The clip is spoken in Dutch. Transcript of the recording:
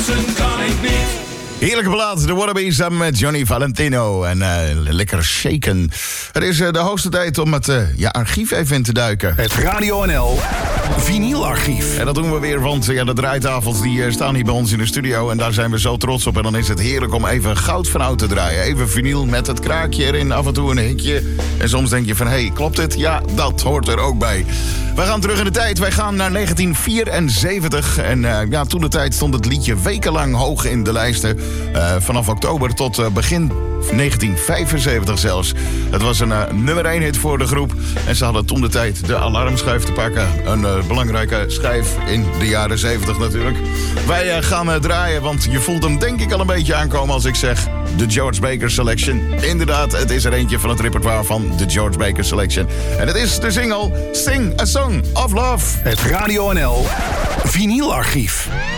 dansen kan ik niet. Heerlijke plaat, de Wannabe samen met Johnny Valentino. En lekker shaken. Het is de hoogste tijd om het archief even in te duiken. Het Radio NL vinylarchief. En dat doen we weer, want de draaitafels die staan hier bij ons in de studio. En daar zijn we zo trots op. En dan is het heerlijk om even goud van oud te draaien. Even vinyl met het kraakje erin, af en toe een hitje. En soms denk je van, hé, klopt dit? Ja, dat hoort er ook bij. We gaan terug in de tijd. Wij gaan naar 1974. En toen de tijd stond het liedje wekenlang hoog in de lijsten. Vanaf oktober tot begin 1975 zelfs. Het was een nummer 1 hit voor de groep. En ze hadden toen de tijd de alarmschijf te pakken. Een belangrijke schijf in de jaren 70 natuurlijk. Wij gaan draaien, want je voelt hem denk ik al een beetje aankomen als ik zeg de George Baker Selection. Inderdaad, het is er eentje van het repertoire van de George Baker Selection. En het is de single Sing a Song of Love. Het Radio NL vinylarchief.